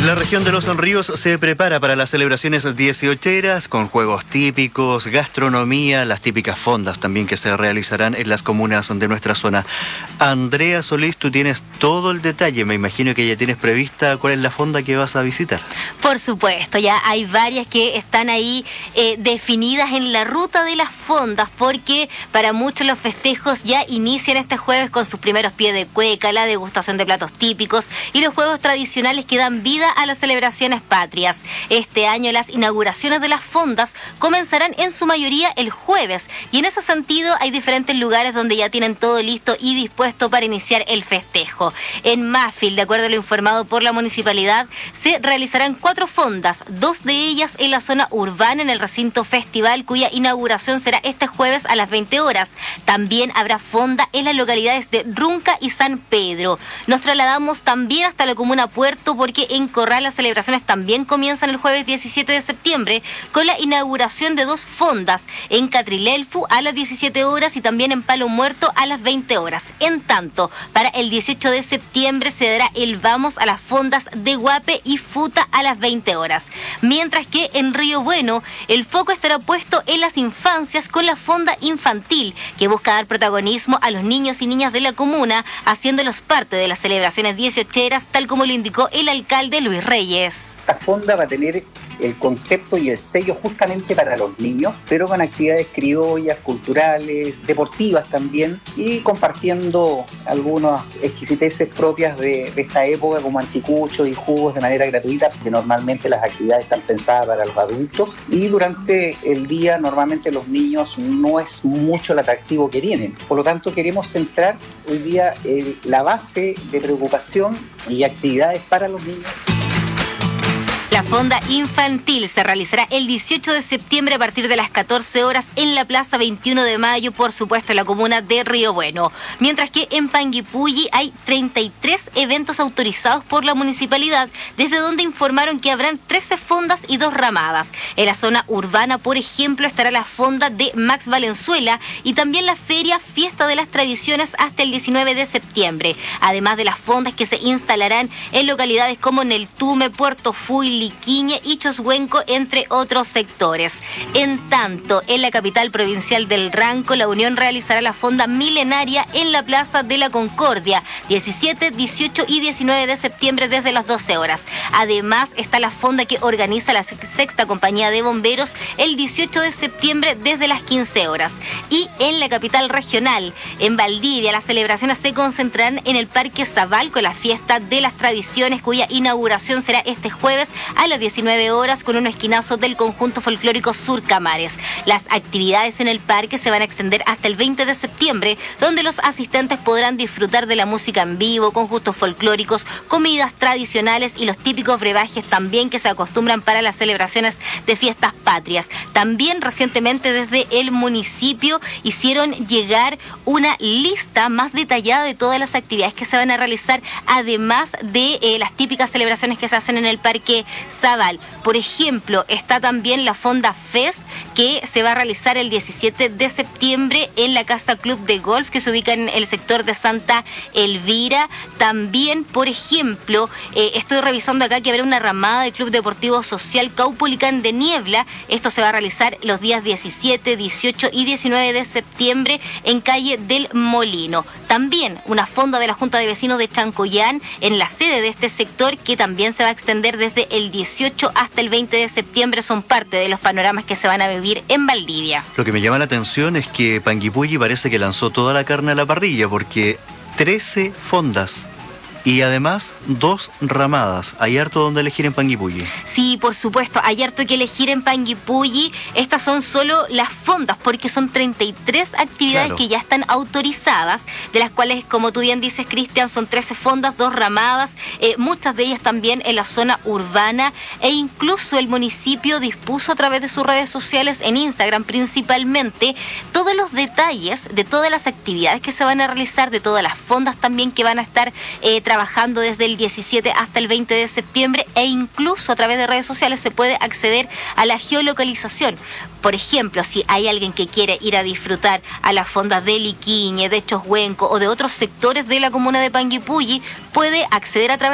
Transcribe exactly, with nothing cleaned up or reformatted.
La región de Los Ríos se prepara para las celebraciones dieciocheras con juegos típicos, gastronomía, las típicas fondas también que se realizarán en las comunas de nuestra zona. Andrea Solís, tú tienes todo el detalle, me imagino que ya tienes prevista cuál es la fonda que vas a visitar. Por supuesto, ya hay varias que están ahí eh, definidas en la ruta de las fondas, porque para muchos los festejos ya inician este jueves con sus primeros pies de cueca, la degustación de platos típicos y los juegos tradicionales que dan vida a las celebraciones patrias. Este año las inauguraciones de las fondas comenzarán en su mayoría el jueves, y en ese sentido hay diferentes lugares donde ya tienen todo listo y dispuesto para iniciar el festejo. En Mafil, de acuerdo a lo informado por la municipalidad, se realizarán cuatro fondas, dos de ellas en la zona urbana en el recinto festival, cuya inauguración será este jueves a las veinte horas. También habrá fonda en las localidades de Runca y San Pedro. Nos trasladamos también hasta la comuna Puerto, porque en Corral las celebraciones también comienzan el jueves diecisiete de septiembre con la inauguración de dos fondas, en Catrilelfu a las diecisiete horas y también en Palo Muerto a las veinte horas. En tanto, para el dieciocho de septiembre se dará el vamos a las fondas de Guape y Futa a las veinte horas. Mientras que en Río Bueno el foco estará puesto en las infancias con la fonda infantil, que busca dar protagonismo a los niños y niñas de la comuna, haciéndolos parte de las celebraciones dieciocheras, tal como lo indicó el alcalde Luis Reyes. Esta fonda va a tener el concepto y el sello justamente para los niños, pero con actividades criollas, culturales, deportivas también, y compartiendo algunas exquisiteces propias de, de esta época, como anticuchos y jugos de manera gratuita, porque normalmente las actividades están pensadas para los adultos, y durante el día normalmente los niños no es mucho el atractivo que tienen. Por lo tanto, queremos centrar hoy día eh, la base de preocupación y actividades para los niños. La fonda infantil se realizará el dieciocho de septiembre a partir de las catorce horas en la Plaza veintiuno de mayo, por supuesto en la comuna de Río Bueno. Mientras que en Panguipulli hay treinta y tres eventos autorizados por la municipalidad, desde donde informaron que habrán trece fondas y dos ramadas. En la zona urbana, por ejemplo, estará la fonda de Max Valenzuela y también la feria Fiesta de las Tradiciones hasta el diecinueve de septiembre. Además de las fondas que se instalarán en localidades como Neltume, Puerto Fuy, Liquiñe y Choshuenco, entre otros sectores. En tanto, en la capital provincial del Ranco, la Unión realizará la fonda milenaria en la Plaza de la Concordia, diecisiete, dieciocho y diecinueve de septiembre desde las doce horas. Además, está la fonda que organiza la Sexta Compañía de Bomberos el dieciocho de septiembre desde las quince horas. Y en la capital regional, en Valdivia, las celebraciones se concentrarán en el Parque Zabal con la Fiesta de las Tradiciones, cuya inauguración será este jueves a las diecinueve horas con un esquinazo del conjunto folclórico Surcamares. Las actividades en el parque se van a extender hasta el veinte de septiembre, donde los asistentes podrán disfrutar de la música en vivo, conjuntos folclóricos, comidas tradicionales y los típicos brebajes también que se acostumbran para las celebraciones de fiestas patrias. También recientemente desde el municipio hicieron llegar una lista más detallada de todas las actividades que se van a realizar, además de eh, las típicas celebraciones que se hacen en el parque Zabal. Por ejemplo, está también la Fonda Fest, que se va a realizar el diecisiete de septiembre en la Casa Club de Golf, que se ubica en el sector de Santa Elvira. También, por ejemplo, eh, estoy revisando acá que habrá una ramada del Club Deportivo Social Caupolicán de Niebla. Esto se va a realizar los días diecisiete, dieciocho y diecinueve de septiembre en calle del Molino. También una fonda de la Junta de Vecinos de Chancoyán en la sede de este sector, que también se va a extender desde el dieciocho hasta el veinte de septiembre. Son parte de los panoramas que se van a vivir en Valdivia. Lo que me llama la atención es que Panguipulli parece que lanzó toda la carne a la parrilla, porque trece fondas y además dos ramadas. Hay harto donde elegir en Panguipulli. Sí, por supuesto, hay harto que elegir en Panguipulli. Estas son solo las fondas, porque son treinta y tres actividades, claro, que ya están autorizadas, de las cuales, como tú bien dices, Cristian, son trece fondas, dos ramadas, eh, muchas de ellas también en la zona urbana, e incluso el municipio dispuso a través de sus redes sociales, en Instagram principalmente, todos los detalles de todas las actividades que se van a realizar, de todas las fondas también que van a estar eh, trabajando trabajando desde el diecisiete hasta el veinte de septiembre, e incluso a través de redes sociales se puede acceder a la geolocalización. Por ejemplo, si hay alguien que quiere ir a disfrutar a las fondas de Liquiñe, de Choshuenco o de otros sectores de la comuna de Panguipulli, puede acceder a través